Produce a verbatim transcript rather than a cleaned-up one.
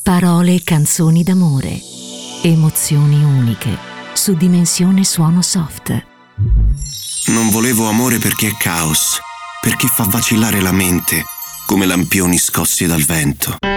Parole e canzoni d'amore. Emozioni uniche. Su Dimensione Suono Soft. Non volevo amore perché è caos, perché fa vacillare la mente come lampioni scossi dal vento.